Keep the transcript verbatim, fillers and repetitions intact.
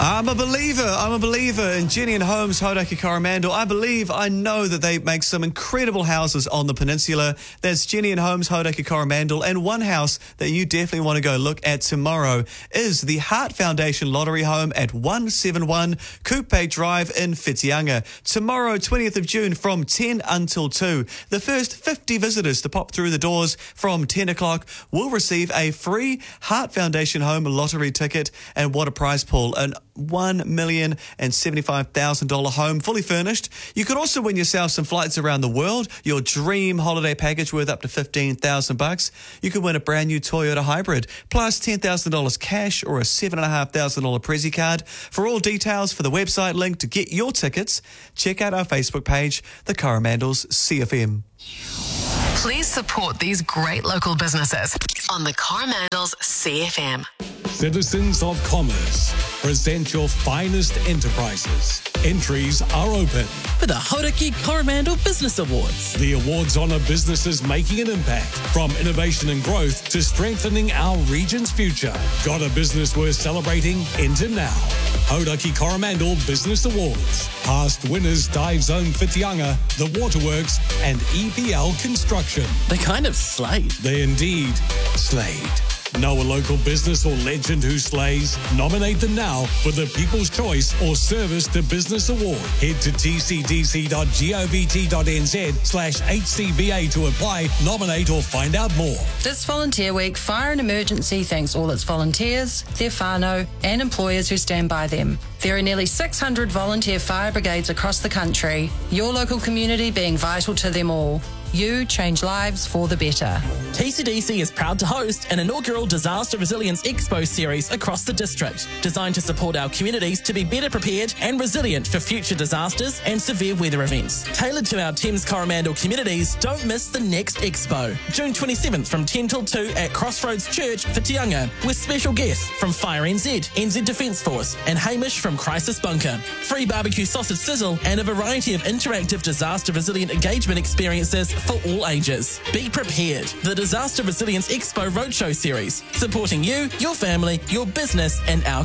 I'm a believer. I'm a believer in Genuine Homes, Hauraki Coromandel. I believe, I know that they make some incredible houses on the peninsula. There's Genuine Homes, Hauraki Coromandel, and one house that you definitely want to go look at tomorrow is the Heart Foundation Lottery Home at one seventy-one Coupe Drive in Whitianga. Tomorrow, twentieth of June, from ten until two. The first fifty visitors to pop through the doors from ten o'clock will receive a free Heart Foundation Home lottery ticket. And what a prize pool. An one million seventy-five thousand dollars home, fully furnished. You could also win yourself some flights around the world, your dream holiday package worth up to fifteen thousand bucks. You could win a brand new Toyota Hybrid, plus ten thousand dollars cash or a seven thousand five hundred dollars Prezi card. For all details, for the website link to get your tickets, check out our Facebook page, The Coromandels C F M. Please support these great local businesses on The Coromandels C F M. Citizens of Commerce, present your finest enterprises. Entries are open for the Hauraki Coromandel Business Awards. The awards honour businesses making an impact, from innovation and growth to strengthening our region's future. Got a business worth celebrating? Enter now. Hauraki Coromandel Business Awards. Past winners: Dive Zone Whitianga, The Waterworks, and E P L Construction. They kind of slayed. They indeed slayed. Know a local business or legend who slays? Nominate them now for the People's Choice or Service to Business Award. Head to tcdc.govt.nz slash HCBA to apply, nominate or find out more. This Volunteer Week, Fire and Emergency thanks all its volunteers, their whānau and employers who stand by them. There are nearly six hundred volunteer fire brigades across the country, your local community being vital to them all. You change lives for the better. T C D C is proud to host an inaugural Disaster Resilience Expo series across the district, designed to support our communities to be better prepared and resilient for future disasters and severe weather events. Tailored to our Thames Coromandel communities, don't miss the next expo, June twenty-seventh from ten till two at Crossroads Church, Whitianga, with special guests from Fire N Z, N Z Defence Force, and Hamish from Crisis Bunker. Free barbecue sausage sizzle and a variety of interactive disaster resilient engagement experiences for all ages. Be prepared. The Disaster Resilience Expo Roadshow series, supporting you, your family, your business, and our